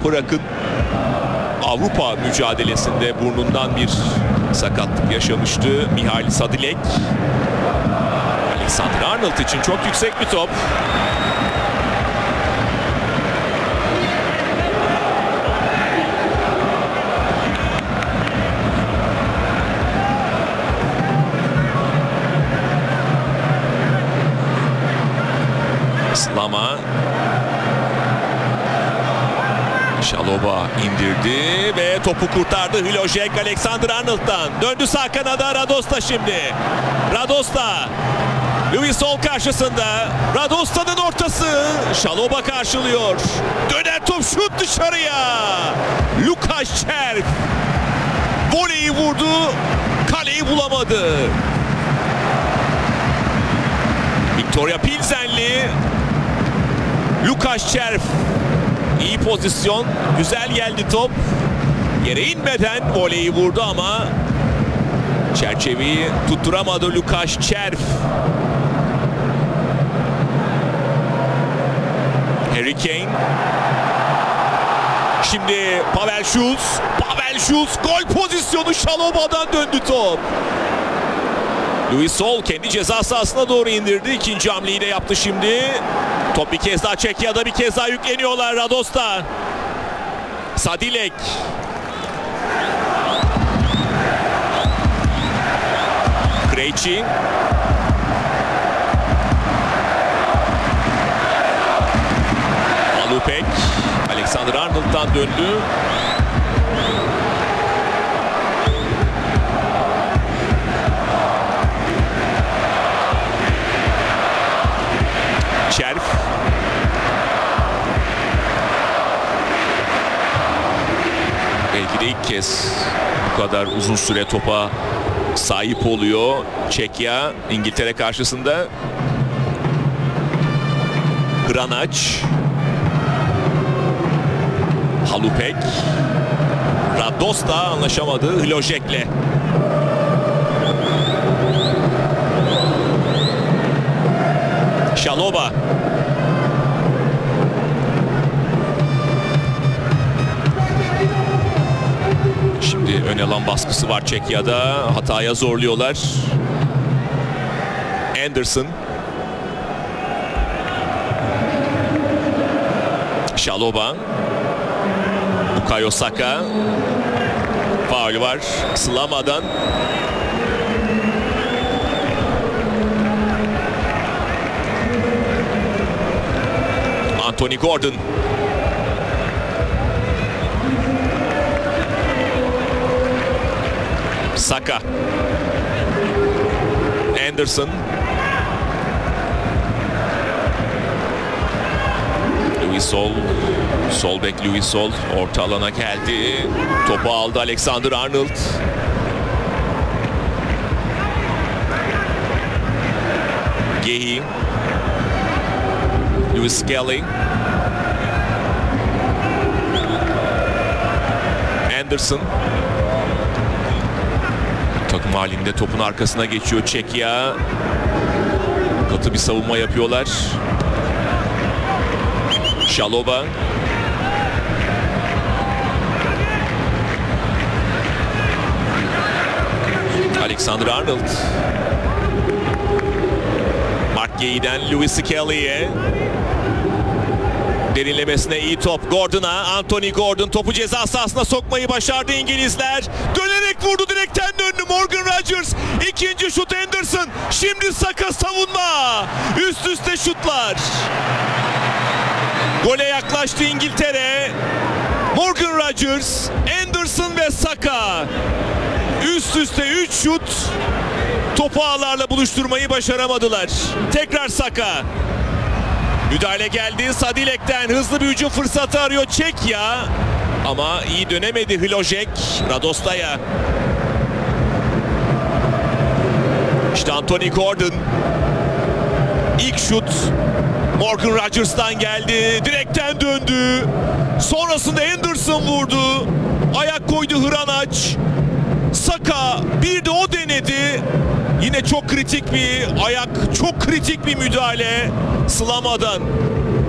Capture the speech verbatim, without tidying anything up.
Toprak Akın Avrupa mücadelesinde burnundan bir sakatlık yaşamıştı. Mihail Sadilek. Alexander Arnold için çok yüksek bir top. Slama. Şaloba indirdi ve topu kurtardı. Hlojek Alexander Arnold'dan. Döndü sağ kanada Radosta şimdi. Radosta. Louis Sol karşısında. Radosta'nın ortası. Şaloba karşılıyor. Döner top, şut dışarıya. Lukas Çerv. Voleyi vurdu. Kaleyi bulamadı. Victoria Pilsenli. Lukas Çerv. İyi pozisyon. Güzel geldi top. Yere inmeden voleyi vurdu ama çerçeveyi tutturamadı Lukas Çerv. Harry Kane. Şimdi Pavel Schulz. Pavel Schulz gol pozisyonu. Şaloba'dan döndü top. Louis Sol kendi ceza sahasına doğru indirdi. İkinci hamleyi de yaptı şimdi. Top bir kez daha Çekya'da, bir kez daha yükleniyorlar. Radosta. Sadilek. Krejci. Alupek. Alexander Arnold'dan döndü. Çerv. Belki de ilk kez bu kadar uzun süre topa sahip oluyor Çekya İngiltere karşısında. Hranac. Halupek. Radosta anlaşamadı Hlojek'le. Şaloba. Şimdi ön alan baskısı var Çekya'da. Hataya zorluyorlar. Anderson. Şaloba. Bukayo Saka. Faul var. Slama'dan. Anthony Gordon. Saka. Anderson. Louis Sol. Sol bek Louis Sol. Orta alana geldi. Topu aldı Alexander Arnold. Gehi. Lewis Skelly. Anderson. Takım halinde topun arkasına geçiyor Çekya. Katı bir savunma yapıyorlar. Şaloba. Alexander Arnold. Mark Gehi'den Lewis Skelly'ye. Derinlemesine iyi top. Gordon'a. Anthony Gordon topu ceza sahasına sokmayı başardı İngilizler. Dönerek vurdu, direkten döndü Morgan Rogers. İkinci şut Anderson. Şimdi Saka savunma. Üst üste şutlar. Gole yaklaştı İngiltere. Morgan Rogers, Anderson ve Saka. Üst üste üç şut. Topu ağlarla buluşturmayı başaramadılar. Tekrar Saka. Müdahale geldi. Sadilek'ten hızlı bir hücum fırsatı arıyor Çekya. Ama iyi dönemedi Hlojek. Radosta'ya. İşte Anthony Gordon. İlk şut Morgan Rogers'tan geldi. Direkten döndü. Sonrasında Anderson vurdu. Ayak koydu Hranac. Saka bir de o denedi. Yine çok kritik bir ayak, çok kritik bir müdahale Slama'dan.